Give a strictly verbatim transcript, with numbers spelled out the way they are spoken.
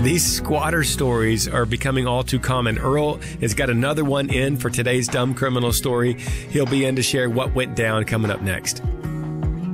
These squatter stories are becoming all too common. Earl has got another one in for today's dumb criminal story. He'll be in to share what went down coming up next.